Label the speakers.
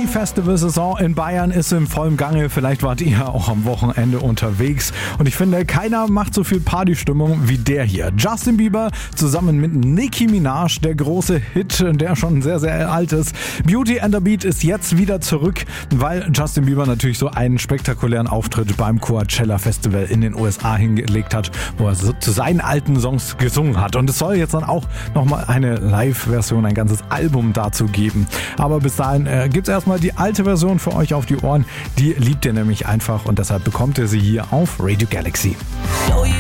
Speaker 1: Die Festivalsaison in Bayern ist im vollen Gange. Vielleicht wart ihr auch am Wochenende unterwegs. Und ich finde, keiner macht so viel Partystimmung wie der hier. Justin Bieber zusammen mit Nicki Minaj, der große Hit, der schon sehr, sehr alt ist. Beauty and the Beat ist jetzt wieder zurück, weil Justin Bieber natürlich so einen spektakulären Auftritt beim Coachella Festival in den USA hingelegt hat, wo er so zu seinen alten Songs gesungen hat. Und es soll jetzt dann auch nochmal eine Live-Version, ein ganzes Album dazu geben. Aber bis dahin gibt's erstmal die alte Version für euch auf die Ohren. Die liebt ihr nämlich einfach und deshalb bekommt ihr sie hier auf Radio Galaxy.